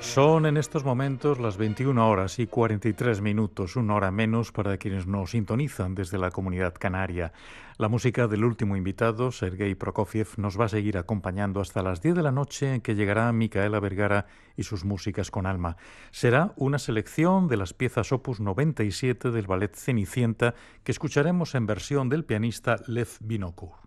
Son en estos momentos las 21 horas y 43 minutos, una hora menos para quienes nos sintonizan desde la Comunidad Canaria. La música del último invitado, Sergei Prokofiev, nos va a seguir acompañando hasta las 10 de la noche, en que llegará Micaela Vergara y sus músicas con alma. Será una selección de las piezas opus 97 del ballet Cenicienta que escucharemos en versión del pianista Lev Vinokur.